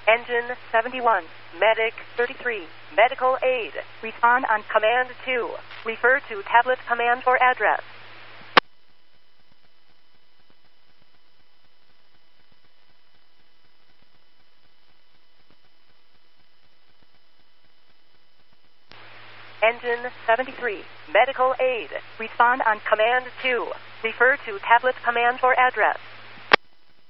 Engine 71, Medic 33, Medical Aid. Respond on Command 2. Refer to tablet command for address. Engine 73, Medical Aid. Respond on Command 2. Refer to tablet command for address.